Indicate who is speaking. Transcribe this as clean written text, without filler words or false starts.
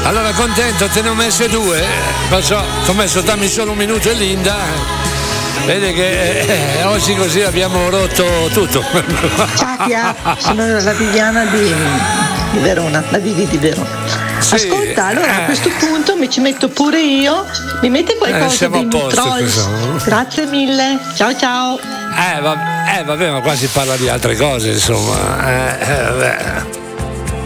Speaker 1: Allora contento, te ne ho messe due. Lo so, ti ho messo dammi solo un minuto e Linda. Vedi che oggi così abbiamo rotto tutto.
Speaker 2: Ciao Pia, sono la Viviana di Verona, la Vivi di Verona.
Speaker 1: Sì,
Speaker 2: Ascolta, allora a questo punto mi ci metto pure io, mi mette qualcosa
Speaker 1: siamo
Speaker 2: dei
Speaker 1: a posto,
Speaker 2: Trolls. Grazie mille, ciao ciao.
Speaker 1: Vabbè, ma qua si parla di altre cose, insomma. Vabbè.